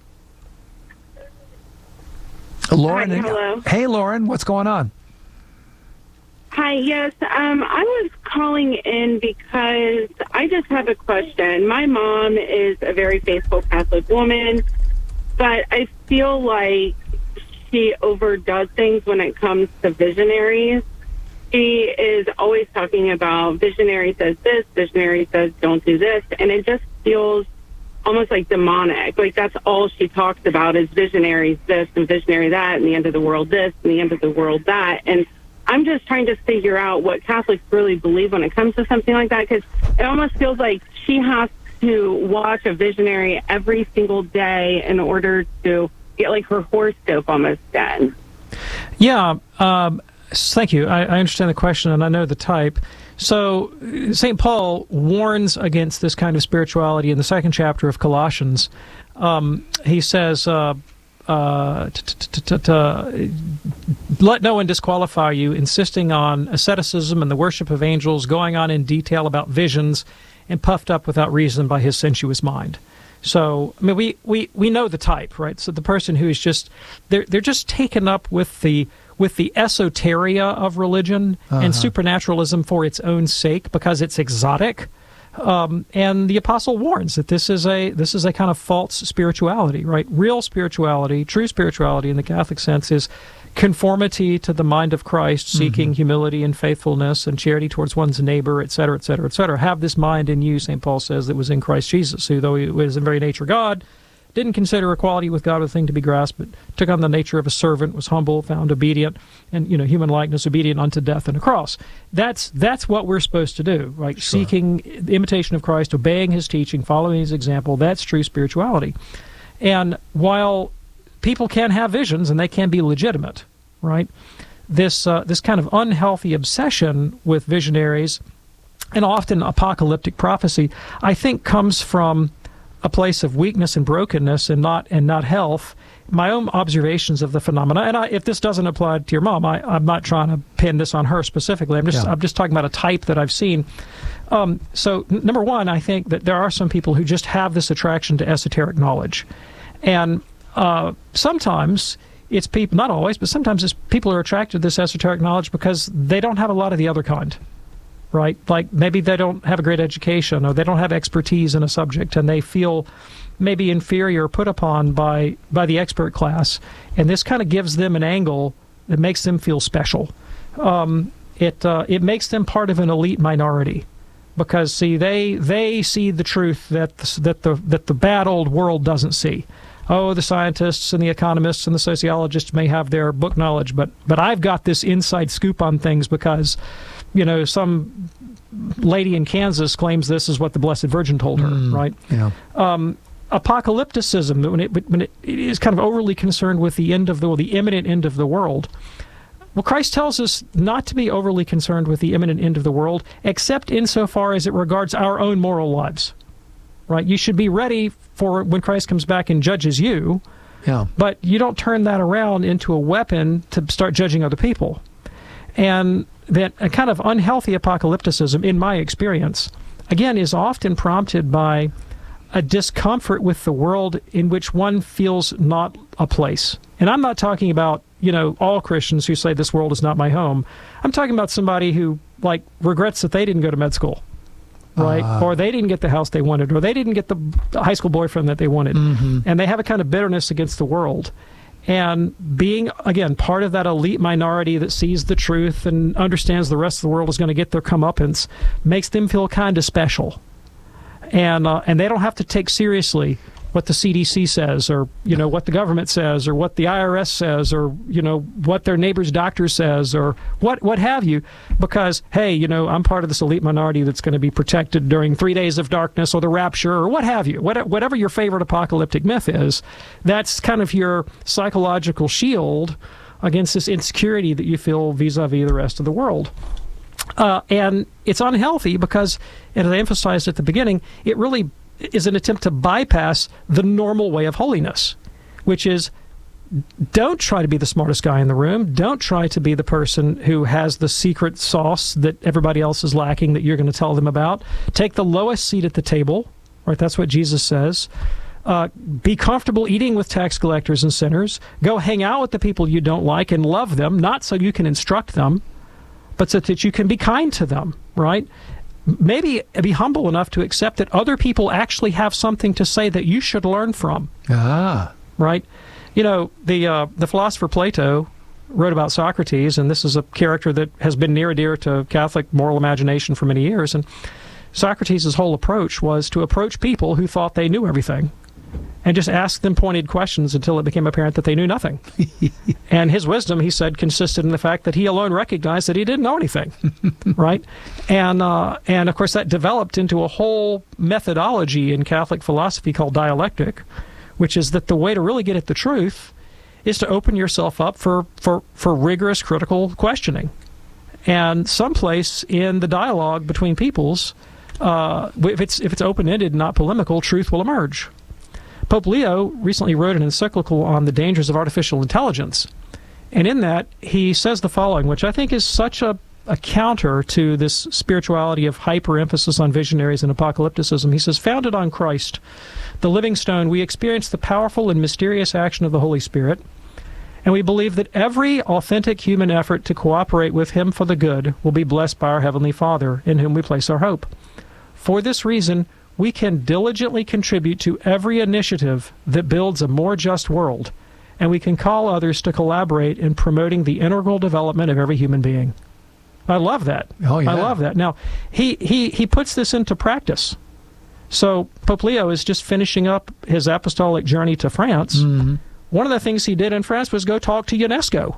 Lauren. Hi, hello. Hey, Lauren. What's going on? Hi, yes. Um, I was calling in because I just have a question. My mom is a very faithful Catholic woman, but I feel like she overdoes things when it comes to visionaries. She is always talking about visionary says this, visionary says don't do this, and it just feels almost like demonic. Like that's all she talks about is visionaries this and visionary that and the end of the world this and the end of the world that. And I'm just trying to figure out what Catholics really believe when it comes to something like that, because it almost feels like she has to watch a visionary every single day in order to get like her horoscope almost done. Yeah, um, thank you. I, I understand the question, and I know the type. So Saint Paul warns against this kind of spirituality in the second chapter of Colossians. Um, he says, uh, uh, let no one disqualify you, insisting on asceticism and the worship of angels, going on in detail about visions, and puffed up without reason by his sensuous mind. So, I mean, we, we, we know the type, right? So the person who is just, they're, they're just taken up with the with the esoteria of religion Uh-huh. and supernaturalism for its own sake because it's exotic. Um, and the apostle warns that this is a this is a kind of false spirituality, right? Real spirituality, true spirituality in the Catholic sense is conformity to the mind of Christ, seeking Mm-hmm. humility and faithfulness and charity towards one's neighbor, et cetera, et cetera, et cetera. Have this mind in you, Saint Paul says, that was in Christ Jesus, who, though he was in very nature God, didn't consider equality with God a thing to be grasped, but took on the nature of a servant, was humble, found obedient, and, you know, human likeness, obedient unto death and a cross. That's that's what we're supposed to do, right? Sure. Seeking the imitation of Christ, obeying his teaching, following his example. That's true spirituality. And while people can have visions and they can be legitimate, right? This uh, this kind of unhealthy obsession with visionaries and often apocalyptic prophecy, I think, comes from a place of weakness and brokenness and not and not health. My own observations of the phenomena, and I, if this doesn't apply to your mom, I, I'm not trying to pin this on her specifically. I'm just Yeah. I'm just talking about a type that I've seen. Um, so, n- number one, I think that there are some people who just have this attraction to esoteric knowledge, and uh, sometimes it's people, not always, but sometimes it's people are attracted to this esoteric knowledge because they don't have a lot of the other kind. Right? Like maybe they don't have a great education or they don't have expertise in a subject and they feel maybe inferior, put upon by, by the expert class. And this kind of gives them an angle that makes them feel special. Um, it, uh, it makes them part of an elite minority because, see, they, they see the truth that the, that, the, that the bad old world doesn't see. Oh, the scientists and the economists and the sociologists may have their book knowledge, but, but I've got this inside scoop on things because, you know, some lady in Kansas claims this is what the Blessed Virgin told her, Mm, right? Yeah. Um, apocalypticism, when it when it is kind of overly concerned with the end of the world, the imminent end of the world. Well, Christ tells us not to be overly concerned with the imminent end of the world, except insofar as it regards our own moral lives, right? You should be ready for when Christ comes back and judges you, Yeah. but you don't turn that around into a weapon to start judging other people. And that a kind of unhealthy apocalypticism, in my experience, again, is often prompted by a discomfort with the world in which one feels not a place. And I'm not talking about, you know, all Christians who say this world is not my home. I'm talking about somebody who, like, regrets that they didn't go to med school, right? Uh. Or they didn't get the house they wanted, or they didn't get the high school boyfriend that they wanted. Mhm. And they have a kind of bitterness against the world. And being, again, part of that elite minority that sees the truth and understands the rest of the world is going to get their comeuppance makes them feel kind of special. And uh, and they don't have to take seriously what the C D C says, or, you know, what the government says, or what the I R S says, or, you know, what their neighbor's doctor says, or what what have you, because, hey, you know, I'm part of this elite minority that's going to be protected during three days of darkness or the rapture or what have you. What, whatever your favorite apocalyptic myth is, that's kind of your psychological shield against this insecurity that you feel vis-a-vis the rest of the world. Uh, and it's unhealthy because, and as I emphasized at the beginning, it really is an attempt to bypass the normal way of holiness, which is don't try to be the smartest guy in the room. Don't try to be the person who has the secret sauce that everybody else is lacking that you're going to tell them about. Take the lowest seat at the table, right? That's what Jesus says. Uh, be comfortable eating with tax collectors and sinners. Go hang out with the people you don't like and love them, not so you can instruct them, but so that you can be kind to them, right? Maybe be humble enough to accept that other people actually have something to say that you should learn from. Ah. Right? You know, the uh, the philosopher Plato wrote about Socrates, and this is a character that has been near and dear to Catholic moral imagination for many years. And Socrates' whole approach was to approach people who thought they knew everything and just asked them pointed questions until it became apparent that they knew nothing. And his wisdom, he said, consisted in the fact that he alone recognized that he didn't know anything, right? And uh, and of course that developed into a whole methodology in Catholic philosophy called dialectic, which is that the way to really get at the truth is to open yourself up for, for, for rigorous critical questioning. And someplace in the dialogue between peoples, uh, if it's if it's open-ended, not polemical, truth will emerge. Pope Leo recently wrote an encyclical on the dangers of artificial intelligence. And in that, he says the following, which I think is such a, a counter to this spirituality of hyper-emphasis on visionaries and apocalypticism. He says, founded on Christ, the living stone, we experience the powerful and mysterious action of the Holy Spirit, and we believe that every authentic human effort to cooperate with him for the good will be blessed by our Heavenly Father, in whom we place our hope. For this reason, we can diligently contribute to every initiative that builds a more just world, and we can call others to collaborate in promoting the integral development of every human being. I love that. Oh, yeah. I love that. Now, he, he, he puts this into practice. So Pope Leo is just finishing up his apostolic journey to France. Mm-hmm. One of the things he did in France was go talk to UNESCO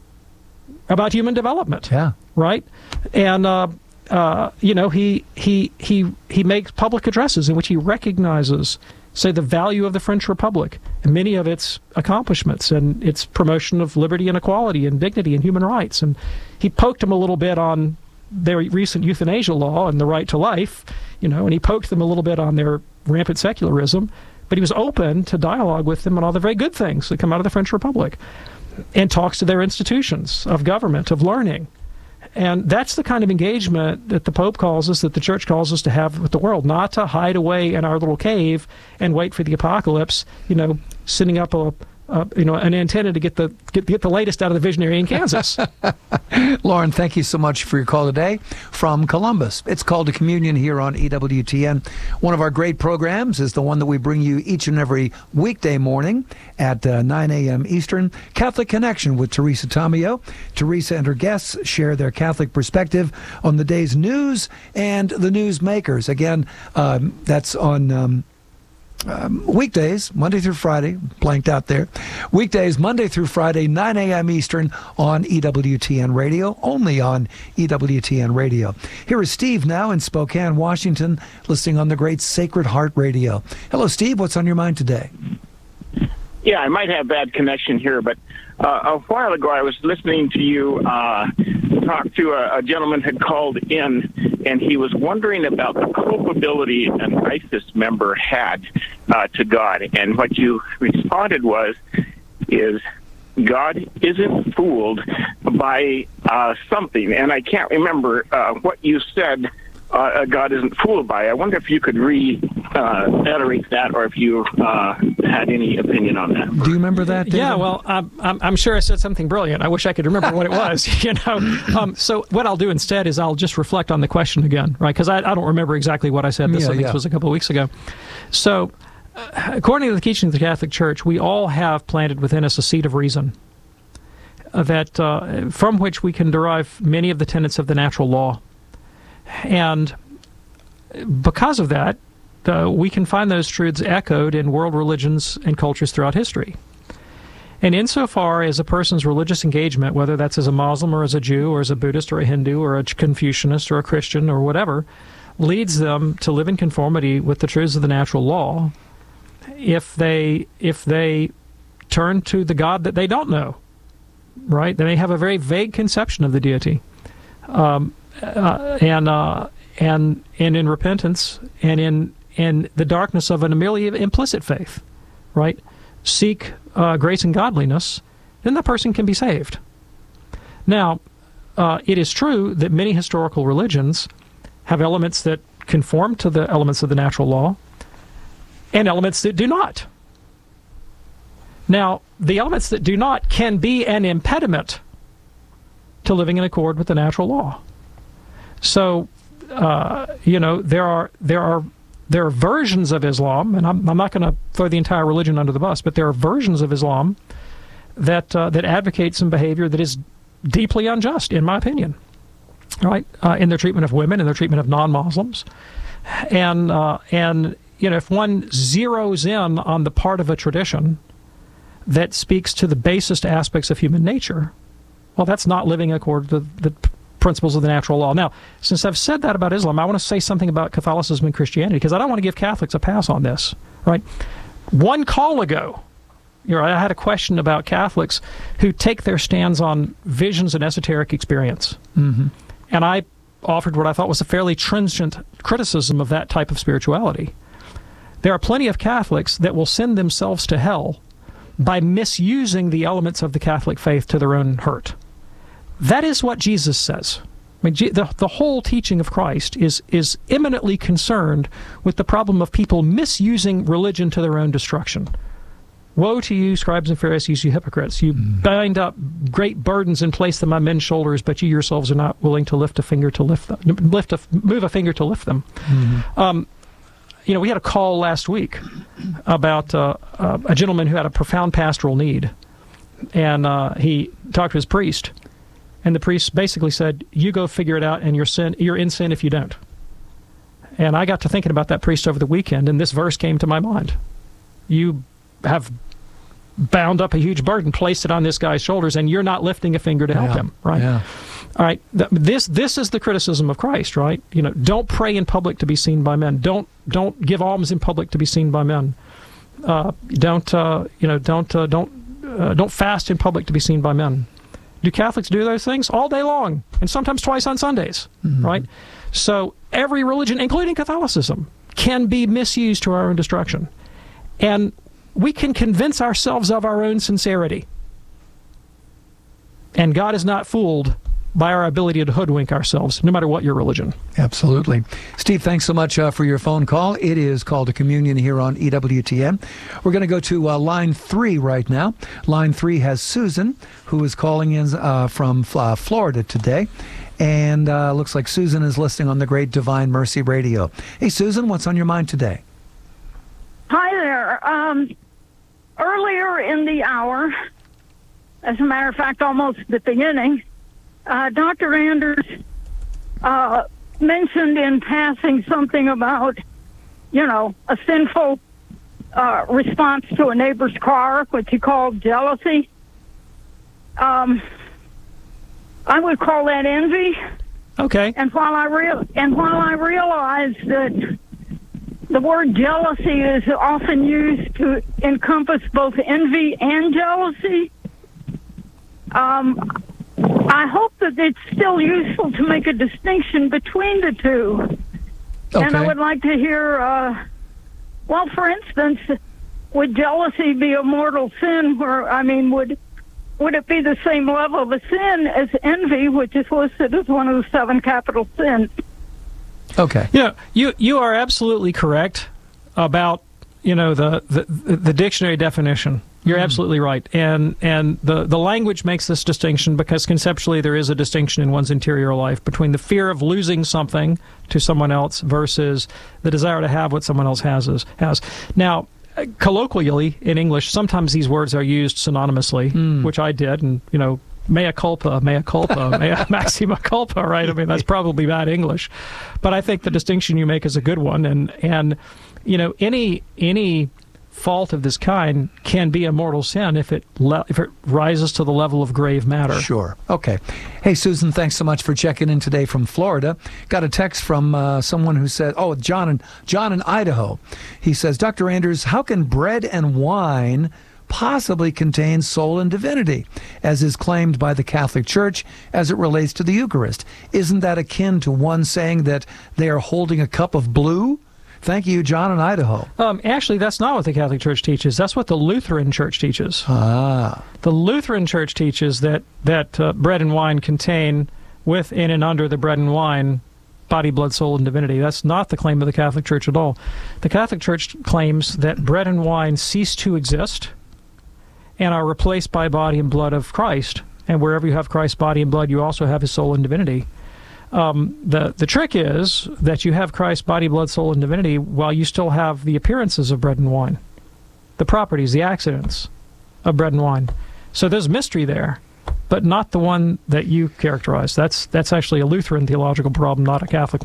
about human development. Yeah. Right? And, uh, uh, you know, he, he, he, he makes public addresses in which he recognizes, say, the value of the French Republic and many of its accomplishments and its promotion of liberty and equality and dignity and human rights. And he poked them a little bit on their recent euthanasia law and the right to life, you know, and he poked them a little bit on their rampant secularism. But he was open to dialogue with them on all the very good things that come out of the French Republic and talks to their institutions of government, of learning. And that's the kind of engagement that the Pope calls us, that the Church calls us to have with the world, not to hide away in our little cave and wait for the apocalypse, you know, sitting up a, a you know, an antenna to get the get, get the latest out of the visionary in Kansas. Lauren, thank you so much for your call today from Columbus. It's called to Communion here on E W T N. One of our great programs is the one that we bring you each and every weekday morning at uh, nine a.m. Eastern. Catholic Connection with Teresa Tomeo. Teresa and her guests share their Catholic perspective on the day's news and the news makers. Again, um, that's on... Um, Um, weekdays, Monday through Friday, blanked out there. Weekdays, Monday through Friday, nine a.m. Eastern on E W T N Radio, only on E W T N Radio. Here is Steve now in Spokane, Washington, listening on the great Sacred Heart Radio. Hello, Steve. What's on your mind today? Yeah, I might have bad connection here, but uh, a while ago I was listening to you uh, talk to a, a gentleman had called in, and he was wondering about the culpability an ISIS member had uh, to God. And what you responded was, is God isn't fooled by uh, something. And I can't remember uh, what you said uh, God isn't fooled by. I wonder if you could reiterate uh, that, or if you uh, had any opinion on that. Do you remember that, David? Yeah, well, I'm, I'm, I'm sure I said something brilliant. I wish I could remember what it was. You know, um, so what I'll do instead is I'll just reflect on the question again, right? Because I, I don't remember exactly what I said. This Yeah, I think yeah. was a couple of weeks ago. So, uh, according to the teaching of the Catholic Church, we all have planted within us a seed of reason, uh, that uh, from which we can derive many of the tenets of the natural law. And because of that, uh, we can find those truths echoed in world religions and cultures throughout history. And insofar as a person's religious engagement, whether that's as a Muslim or as a Jew or as a Buddhist or a Hindu or a Confucianist or a Christian or whatever, leads them to live in conformity with the truths of the natural law, if they if they turn to the God that they don't know, right? They may have a very vague conception of the deity. Um, Uh, and uh, and and in repentance and in in the darkness of an merely implicit faith, right? Seek uh, grace and godliness, then that person can be saved. Now, uh, it is true that many historical religions have elements that conform to the elements of the natural law, and elements that do not. Now, the elements that do not can be an impediment to living in accord with the natural law. So, uh, you know, there are there are there are versions of Islam, and I'm, I'm not going to throw the entire religion under the bus, but there are versions of Islam that uh, that advocate some behavior that is deeply unjust, in my opinion, right? Uh, in their treatment of women, in their treatment of non-Muslims, and uh, and you know, if one zeroes in on the part of a tradition that speaks to the basest aspects of human nature, well, that's not living according to the principles of the natural law. Now, since I've said that about Islam, I want to say something about Catholicism and Christianity, because I don't want to give Catholics a pass on this, right? One call ago, you know, I had a question about Catholics who take their stands on visions and esoteric experience. Mm-hmm. And I offered what I thought was a fairly trenchant criticism of that type of spirituality. There are plenty of Catholics that will send themselves to hell by misusing the elements of the Catholic faith to their own hurt. That is what Jesus says. I mean, the, the whole teaching of Christ is, is eminently concerned with the problem of people misusing religion to their own destruction. Woe to you, scribes and Pharisees, you hypocrites! You mm. bind up great burdens and place them on men's shoulders, but you yourselves are not willing to lift a finger to lift them, lift a, move a finger to lift them. Mm-hmm. Um, you know, we had a call last week about uh, uh, a gentleman who had a profound pastoral need, and uh, he talked to his priest, and the priest basically said, "You go figure it out, and you're sin. You're in sin if you don't." And I got to thinking about that priest over the weekend, and this verse came to my mind. You have bound up a huge burden, placed it on this guy's shoulders, and you're not lifting a finger to help yeah. him, right? Yeah. All right. Th- this this is the criticism of Christ, right? You know, don't pray in public to be seen by men. Don't don't give alms in public to be seen by men. Uh, don't uh, you know? Don't uh, don't uh, don't fast in public to be seen by men. Do Catholics do those things all day long, and sometimes twice on Sundays, mm-hmm. right? So every religion, including Catholicism, can be misused to our own destruction, and we can convince ourselves of our own sincerity. And God is not fooled by our ability to hoodwink ourselves, no matter what your religion. Absolutely. Steve, thanks so much uh, for your phone call. It is called a communion here on E W T N. We're going to go to uh, line three right now. Line three has Susan, who is calling in uh, from uh, Florida today. And uh, looks like Susan is listening on the Great Divine Mercy Radio. Hey, Susan, what's on your mind today? Hi there. Um, earlier in the hour, as a matter of fact, almost at the beginning, uh, Doctor Anders uh, mentioned in passing something about, you know, a sinful uh, response to a neighbor's car, which he called jealousy. Um, I would call that envy. Okay. And while I real and while I realize that the word jealousy is often used to encompass both envy and jealousy, um, I hope that it's still useful to make a distinction between the two. Okay. And I would like to hear, uh, well, for instance, would jealousy be a mortal sin? Where I mean, would would it be the same level of a sin as envy, which is listed as one of the seven capital sins? Okay. You know, you you are absolutely correct about, you know, the the, the dictionary definition. You're mm. absolutely right. And and the, the language makes this distinction because conceptually there is a distinction in one's interior life between the fear of losing something to someone else versus the desire to have what someone else has. Is, has. Now, colloquially in English, sometimes these words are used synonymously, mm. which I did, and, you know, mea culpa, mea culpa, mea maxima culpa, right? I mean, that's probably bad English. But I think the distinction you make is a good one. And, and you know, any any fault of this kind can be a mortal sin if it le- if it rises to the level of grave matter. Sure. Okay. Hey, Susan, thanks so much for checking in today from Florida. Got a text from uh, someone who said, oh, John in, John in Idaho. He says, Doctor Anders, how can bread and wine possibly contain soul and divinity, as is claimed by the Catholic Church as it relates to the Eucharist? Isn't that akin to one saying that they are holding a cup of blue? Thank you, John in Idaho. Um, actually, that's not what the Catholic Church teaches. That's what the Lutheran Church teaches. Ah. The Lutheran Church teaches that, that uh, bread and wine contain within and under the bread and wine body, blood, soul, and divinity. That's not the claim of the Catholic Church at all. The Catholic Church claims that bread and wine cease to exist and are replaced by body and blood of Christ. And wherever you have Christ's body and blood, you also have his soul and divinity. Um, the, the trick is that you have Christ's body, blood, soul, and divinity while you still have the appearances of bread and wine, the properties, the accidents of bread and wine. So there's mystery there, but not the one that you characterize. That's, that's actually a Lutheran theological problem, not a Catholic one.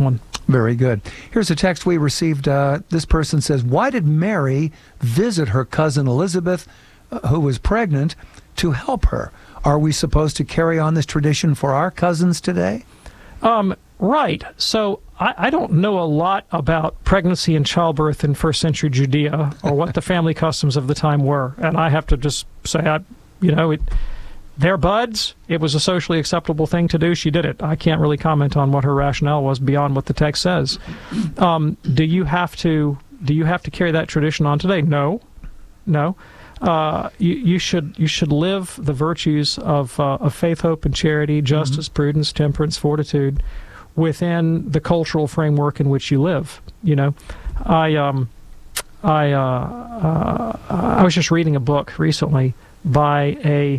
Very good. Here's a text we received. Uh, this person says, why did Mary visit her cousin Elizabeth, uh, who was pregnant, to help her? Are we supposed to carry on this tradition for our cousins today? Um, right. So I, I don't know a lot about pregnancy and childbirth in first century Judea or what the family customs of the time were. And I have to just say, I, you know, it, they're buds. It was a socially acceptable thing to do. She did it. I can't really comment on what her rationale was beyond what the text says. Um, do you have to, do you have to carry that tradition on today? No. No. Uh, you, you should you should live the virtues of uh, of faith, hope, and charity, justice, mm-hmm. prudence, temperance, fortitude, within the cultural framework in which you live. You know, I um, I uh, uh, I was just reading a book recently by a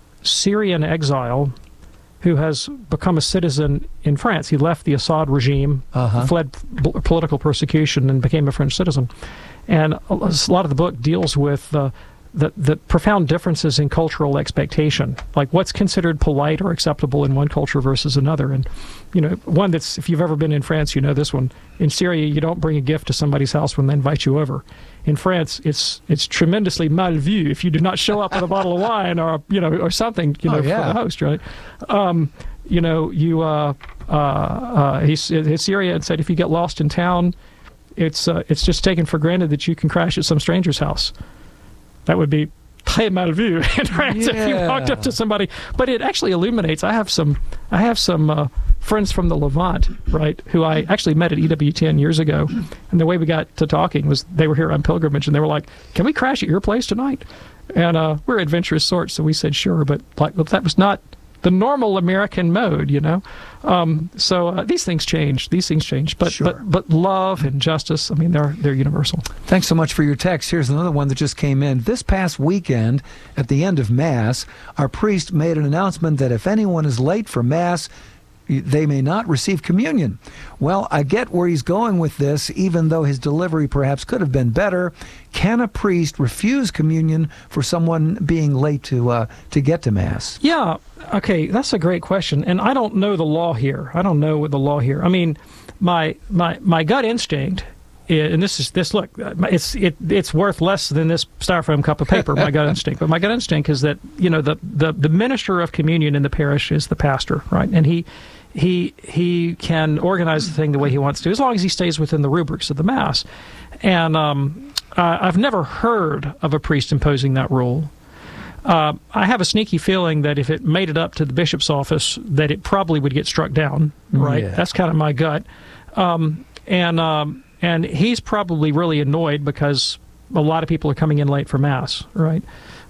Syrian exile who has become a citizen in France. He left the Assad regime, uh-huh. fled b- political persecution, and became a French citizen. And a lot of the book deals with uh, the the profound differences in cultural expectation, like what's considered polite or acceptable in one culture versus another. And, you know, one that's, if you've ever been in France, you know this one. In Syria, you don't bring a gift to somebody's house when they invite you over. In France, it's it's tremendously mal vu if you do not show up with a bottle of wine or, you know, or something, you know, oh, yeah. for the host, right? Um, you know, you, uh, uh, uh, he's in Syria and said if you get lost in town, it's uh, it's just taken for granted that you can crash at some stranger's house. That would be très mal vu in France yeah. if you walked up to somebody. But it actually illuminates. I have some I have some uh, friends from the Levant, right, who I actually met at E W T N years ago. And the way we got to talking was they were here on pilgrimage, and they were like, can we crash at your place tonight? And uh, we're adventurous sorts, so we said sure. But like that was not the normal American mode, you know. Um, so uh, these things change. These things change. But sure. but but love and justice, I mean, they're they're universal. Thanks so much for your text. Here's another one that just came in. This past weekend, at the end of Mass, our priest made an announcement that if anyone is late for Mass, they may not receive communion. Well, I get where he's going with this, even though his delivery perhaps could have been better. Can a priest refuse communion for someone being late to uh, to get to Mass? Yeah, okay, that's a great question. And I don't know the law here. I don't know the law here. I mean, my my my gut instinct, is, and this is this look, it's it it's worth less than this styrofoam cup of paper, my gut instinct. But my gut instinct is that, you know, the, the, the minister of communion in the parish is the pastor, right? And he He he can organize the thing the way he wants to, as long as he stays within the rubrics of the Mass. And um, uh, I've never heard of a priest imposing that rule. Uh, I have a sneaky feeling that if it made it up to the bishop's office, that it probably would get struck down, right? Yeah. That's kind of my gut. Um, and um, and he's probably really annoyed because a lot of people are coming in late for Mass, right?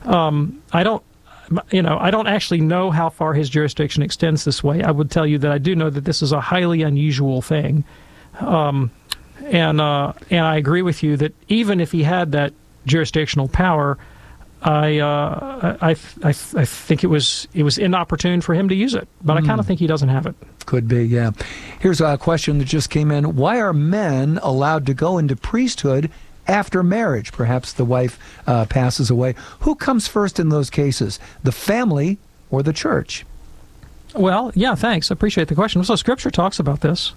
Um, I don't. You know, I don't actually know how far his jurisdiction extends this way. I would tell you that I do know that this is a highly unusual thing. Um, and uh, and I agree with you that even if he had that jurisdictional power, I uh, I, I I think it was it was inopportune for him to use it. But mm. I kind of think he doesn't have it. Could be, yeah. Here's a question that just came in. Why are men allowed to go into priesthood after marriage? Perhaps the wife uh, passes away. Who comes first in those cases, the family or the church? Well, yeah, thanks. I appreciate the question. So Scripture talks about this.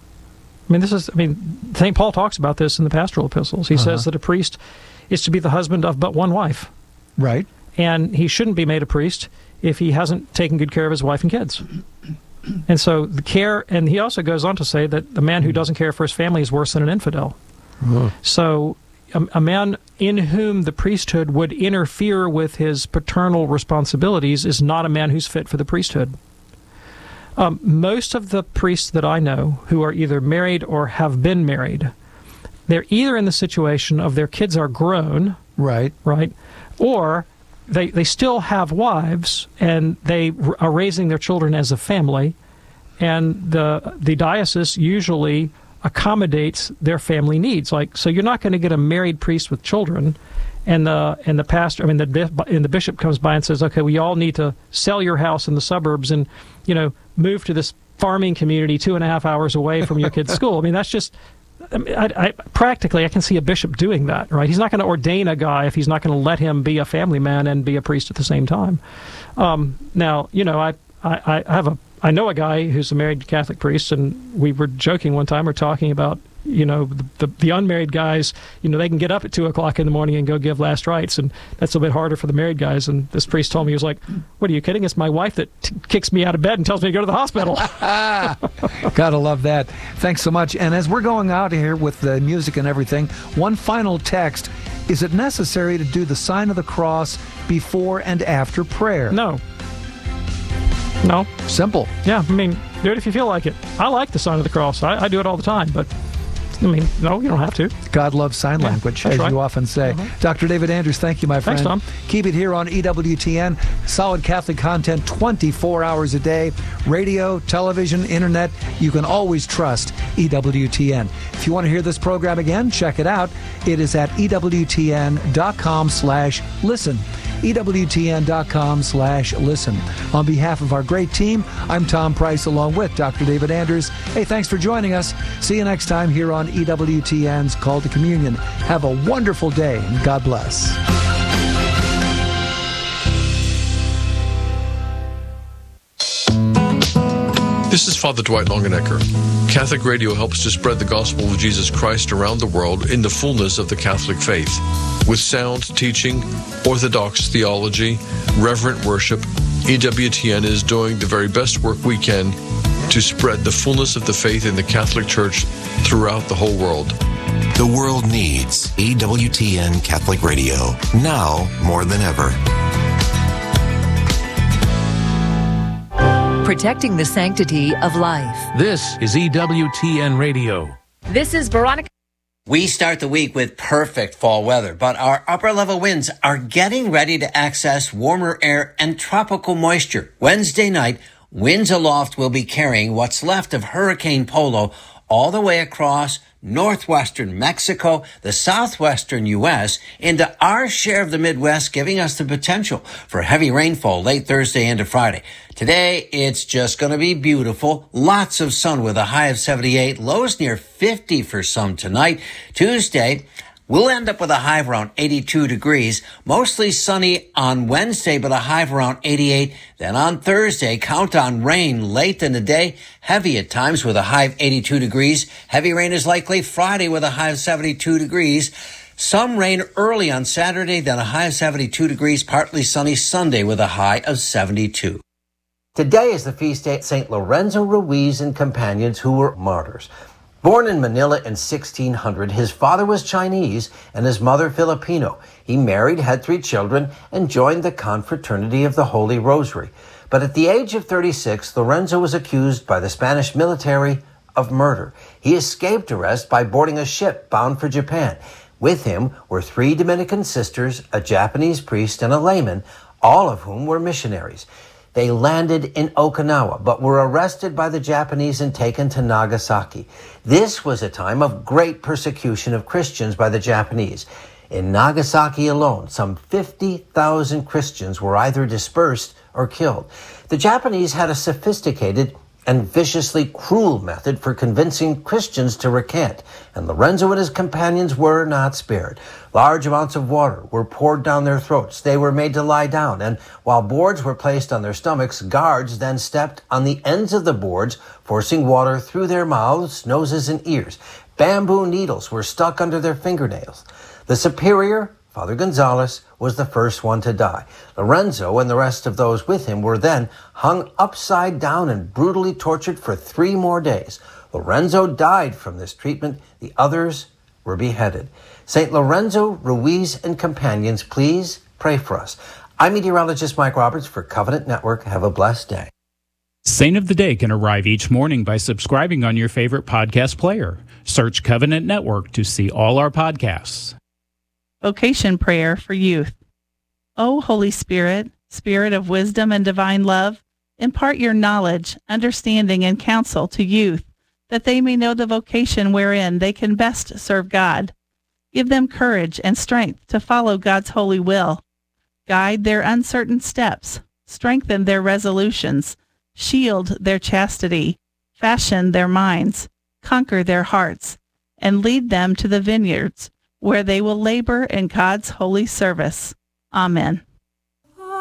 I mean, this is, I mean, Saint Paul talks about this in the pastoral epistles. He uh-huh. says that a priest is to be the husband of but one wife. Right. And he shouldn't be made a priest if he hasn't taken good care of his wife and kids. And so the care, and he also goes on to say that the man who doesn't care for his family is worse than an infidel. Oh. So a, a man in whom the priesthood would interfere with his paternal responsibilities is not a man who's fit for the priesthood. Um, most of the priests that I know who are either married or have been married, they're either in the situation of their kids are grown, right, right, or they they still have wives and they r- are raising their children as a family, and the the diocese usually accommodates their family needs. Like, so you're not going to get a married priest with children, and the and the pastor, I mean, the and the bishop comes by and says, okay, we all need to sell your house in the suburbs and, you know, move to this farming community two and a half hours away from your kid's school. I mean, that's just, I, mean, I, I practically, I can see a bishop doing that, right? He's not going to ordain a guy if he's not going to let him be a family man and be a priest at the same time. Um, now, you know, I, I, I have a I know a guy who's a married Catholic priest, and we were joking one time, we're talking about, you know, the, the, the unmarried guys, you know, they can get up at two o'clock in the morning and go give last rites, and that's a bit harder for the married guys. And this priest told me, he was like, what are you kidding? It's my wife that t- kicks me out of bed and tells me to go to the hospital. Gotta love that. Thanks so much. And as we're going out here with the music and everything, one final text. Is it necessary to do the sign of the cross before and after prayer? No. No. Simple. Yeah, I mean, do it if you feel like it. I like the sign of the cross. I, I do it all the time, but I mean, no, you don't have to. God loves sign Yeah, language, that's as right. you often say. Uh-huh. Doctor David Andrews, thank you, my friend. Thanks, Tom. Keep it here on E W T N. Solid Catholic content twenty-four hours a day. Radio, television, internet. You can always trust E W T N. If you want to hear this program again, check it out. It is at ewtn.com slash listen. ewtn.com slash listen. On behalf of our great team, I'm Tom Price along with Doctor David Andrews. Hey, thanks for joining us. See you next time here on E W T N's Call to Communion. Have a wonderful day and God bless. This is Father Dwight Longenecker. Catholic Radio helps to spread the gospel of Jesus Christ around the world in the fullness of the Catholic faith. With sound teaching, orthodox theology, reverent worship, E W T N is doing the very best work we can to spread the fullness of the faith in the Catholic Church throughout the whole world. The world needs E W T N Catholic Radio, now more than ever. Protecting the sanctity of life. This is E W T N Radio. This is Veronica. We start the week with perfect fall weather, but our upper level winds are getting ready to access warmer air and tropical moisture. Wednesday night, winds aloft will be carrying what's left of Hurricane Polo all the way across northwestern Mexico, the southwestern U S, into our share of the Midwest, giving us the potential for heavy rainfall late Thursday into Friday. Today, it's just going to be beautiful. Lots of sun with a high of seventy-eight, lows near fifty for some tonight. Tuesday, we'll end up with a high of around eighty-two degrees, mostly sunny on Wednesday, but a high of around eighty-eight. Then on Thursday, count on rain late in the day, heavy at times with a high of eighty-two degrees. Heavy rain is likely Friday with a high of seventy-two degrees. Some rain early on Saturday, then a high of seventy-two degrees, partly sunny Sunday with a high of seventy-two. Today is the feast day of Saint Lorenzo Ruiz and companions who were martyrs. Born in Manila in sixteen hundred, his father was Chinese and his mother Filipino. He married, had three children, and joined the Confraternity of the Holy Rosary. But at the age of thirty-six, Lorenzo was accused by the Spanish military of murder. He escaped arrest by boarding a ship bound for Japan. With him were three Dominican sisters, a Japanese priest, and a layman, all of whom were missionaries. They landed in Okinawa, but were arrested by the Japanese and taken to Nagasaki. This was a time of great persecution of Christians by the Japanese. In Nagasaki alone, some fifty thousand Christians were either dispersed or killed. The Japanese had a sophisticated and viciously cruel method for convincing Christians to recant, and Lorenzo and his companions were not spared. Large amounts of water were poured down their throats. They were made to lie down, and while boards were placed on their stomachs, guards then stepped on the ends of the boards, forcing water through their mouths, noses, and ears. Bamboo needles were stuck under their fingernails. The superior, Father Gonzalez, was the first one to die. Lorenzo and the rest of those with him were then hung upside down and brutally tortured for three more days. Lorenzo died from this treatment. The others were beheaded. Saint Lorenzo, Ruiz, and companions, please pray for us. I'm meteorologist Mike Roberts for Covenant Network. Have a blessed day. Saint of the Day can arrive each morning by subscribing on your favorite podcast player. Search Covenant Network to see all our podcasts. Vocation Prayer for Youth. O Holy Spirit, Spirit of wisdom and divine love, impart your knowledge, understanding, and counsel to youth, that they may know the vocation wherein they can best serve God. Give them courage and strength to follow God's holy will. Guide their uncertain steps, strengthen their resolutions, shield their chastity, fashion their minds, conquer their hearts, and lead them to the vineyards, where they will labor in God's holy service. Amen.